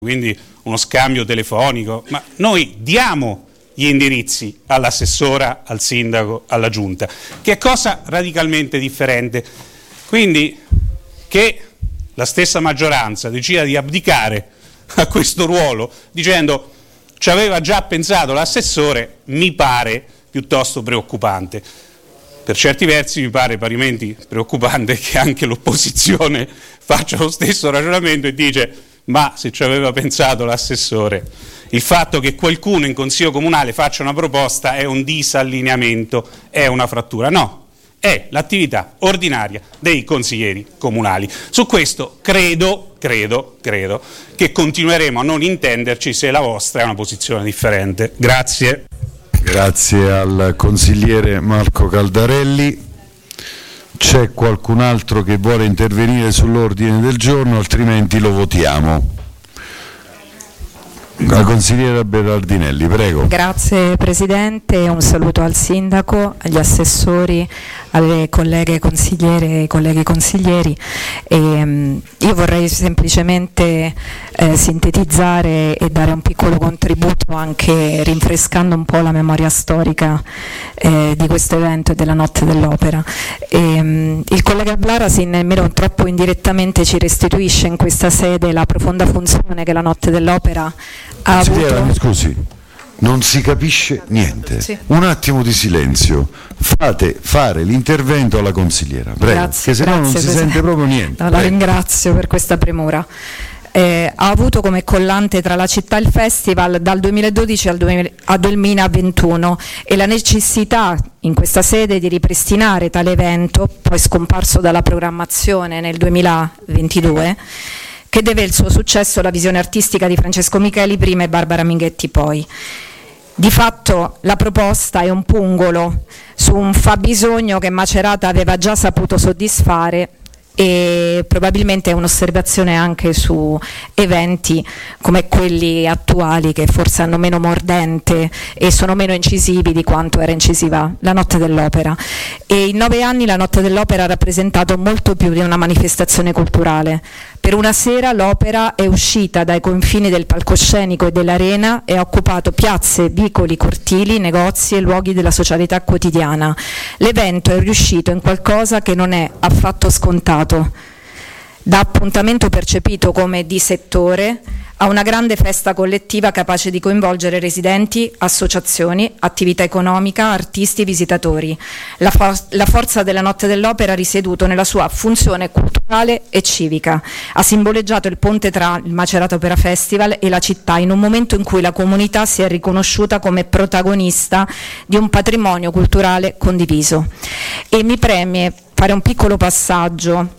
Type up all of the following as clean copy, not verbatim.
quindi uno scambio telefonico, ma noi diamo gli indirizzi all'assessora, al sindaco, alla giunta, che è cosa radicalmente differente. Quindi che la stessa maggioranza decida di abdicare a questo ruolo dicendo ci aveva già pensato l'assessore mi pare piuttosto preoccupante. Per certi versi mi pare parimenti preoccupante che anche l'opposizione faccia lo stesso ragionamento e dice ma se ci aveva pensato l'assessore, il fatto che qualcuno in consiglio comunale faccia una proposta è un disallineamento, è una frattura. No, è l'attività ordinaria dei consiglieri comunali. Su questo credo che continueremo a non intenderci se la vostra è una posizione differente. Grazie. Grazie al consigliere Marco Caldarelli. C'è qualcun altro che vuole intervenire sull'ordine del giorno, altrimenti lo votiamo. La consigliera Berardinelli, prego. Grazie Presidente, un saluto al Sindaco, agli assessori, alle colleghe consigliere e ai colleghi consiglieri. Io vorrei semplicemente sintetizzare e dare un piccolo contributo anche rinfrescando un po' la memoria storica di questo evento e della Notte dell'Opera. Il collega Blarasin nemmeno troppo indirettamente ci restituisce in questa sede la profonda funzione che la Notte dell'Opera ha avuto. Mi scusi, non si capisce niente. Sì. Un attimo di silenzio. Fate fare l'intervento alla consigliera, prego, Grazie, che se no non si sente proprio niente. No, la ringrazio per questa premura. Ha avuto come collante tra la città e il festival dal 2012 al 2021 e la necessità in questa sede di ripristinare tale evento, poi scomparso dalla programmazione nel 2022, che deve il suo successo alla visione artistica di Francesco Micheli prima e Barbara Minghetti poi. Di fatto la proposta è un pungolo su un fabbisogno che Macerata aveva già saputo soddisfare e probabilmente è un'osservazione anche su eventi come quelli attuali che forse hanno meno mordente e sono meno incisivi di quanto era incisiva la Notte dell'Opera. E in 9 anni la Notte dell'Opera ha rappresentato molto più di una manifestazione culturale. Per una sera l'opera è uscita dai confini del palcoscenico e dell'arena e ha occupato piazze, vicoli, cortili, negozi e luoghi della socialità quotidiana. L'evento è riuscito in qualcosa che non è affatto scontato. Da appuntamento percepito come di settore a una grande festa collettiva capace di coinvolgere residenti, associazioni, attività economica, artisti, visitatori. La forza della Notte dell'Opera ha risieduto nella sua funzione culturale e civica. Ha simboleggiato il ponte tra il Macerata Opera Festival e la città in un momento in cui la comunità si è riconosciuta come protagonista di un patrimonio culturale condiviso. E mi preme fare un piccolo passaggio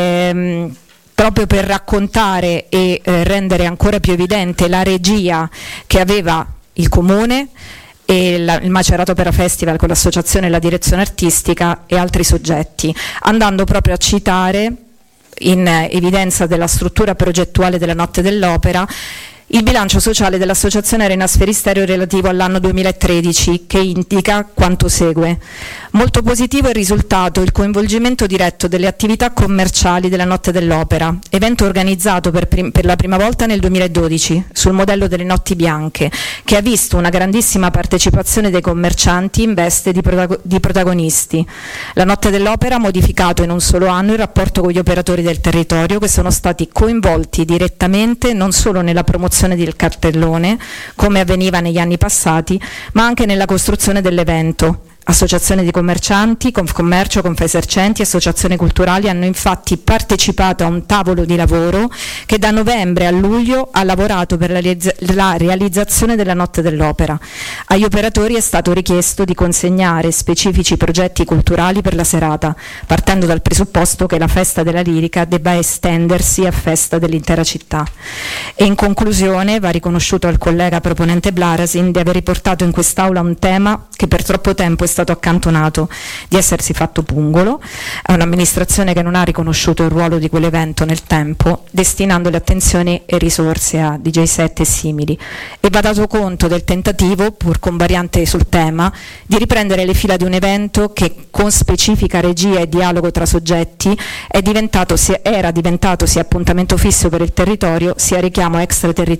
proprio per raccontare e rendere ancora più evidente la regia che aveva il Comune e il Macerata Opera Festival con l'associazione e la direzione artistica e altri soggetti, andando proprio a citare in evidenza della struttura progettuale della Notte dell'Opera il bilancio sociale dell'Associazione Arena Sferisterio relativo all'anno 2013, che indica quanto segue. Molto positivo è il risultato il coinvolgimento diretto delle attività commerciali della Notte dell'Opera, evento organizzato per la prima volta nel 2012 sul modello delle Notti Bianche, che ha visto una grandissima partecipazione dei commercianti in veste di protagonisti. La Notte dell'Opera ha modificato in un solo anno il rapporto con gli operatori del territorio, che sono stati coinvolti direttamente non solo nella promozione del cartellone, come avveniva negli anni passati, ma anche nella costruzione dell'evento. Associazioni di commercianti, Confcommercio, Confesercenti e associazioni culturali hanno infatti partecipato a un tavolo di lavoro che da novembre a luglio ha lavorato per la realizzazione della Notte dell'Opera. Agli operatori è stato richiesto di consegnare specifici progetti culturali per la serata, partendo dal presupposto che la festa della lirica debba estendersi a festa dell'intera città. E in conclusione va riconosciuto al collega proponente Blarasin di aver riportato in quest'Aula un tema che per troppo tempo è stato stato accantonato, di essersi fatto pungolo, è un'amministrazione che non ha riconosciuto il ruolo di quell'evento nel tempo, destinando le attenzioni e risorse a DJ7 e simili, e va dato conto del tentativo, pur con variante sul tema, di riprendere le fila di un evento che con specifica regia e dialogo tra soggetti era diventato sia appuntamento fisso per il territorio sia richiamo extraterritoriale